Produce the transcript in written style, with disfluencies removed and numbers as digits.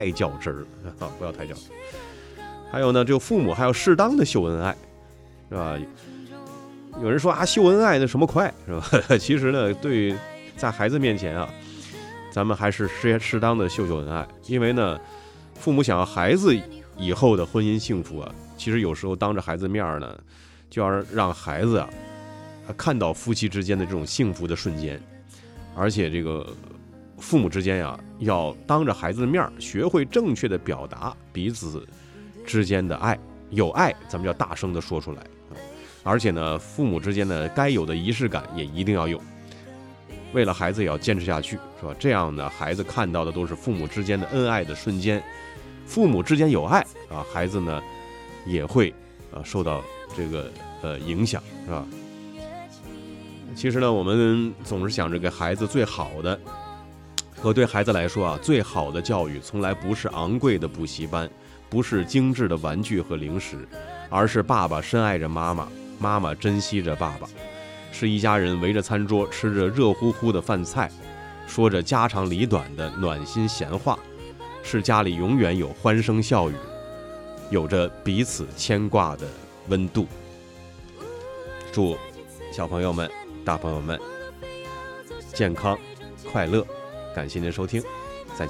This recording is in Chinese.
太较真儿啊，不要太较真。还有呢，就父母还要适当的秀恩爱，是吧？有人说啊，秀恩爱那什么快，是吧？其实呢，在孩子面前啊，咱们还是适当的秀恩爱，因为呢，父母想要孩子以后的婚姻幸福啊，其实有时候当着孩子面呢，就要让孩子啊看到夫妻之间的这种幸福的瞬间，而且这个父母之间呀，要当着孩子的面学会正确的表达彼此之间的爱，有爱咱们要大声的说出来。而且呢，父母之间的该有的仪式感也一定要有，为了孩子也要坚持下去，是吧？这样呢，孩子看到的都是父母之间的恩爱的瞬间，父母之间有爱啊，孩子呢也会受到这个影响，是吧？其实呢，我们总是想着给孩子最好的，可对孩子来说啊，最好的教育从来不是昂贵的补习班，不是精致的玩具和零食，而是爸爸深爱着妈妈，妈妈珍惜着爸爸，是一家人围着餐桌吃着热乎乎的饭菜，说着家长里短的暖心闲话，是家里永远有欢声笑语，有着彼此牵挂的温度。祝小朋友们大朋友们健康快乐，感谢您收听。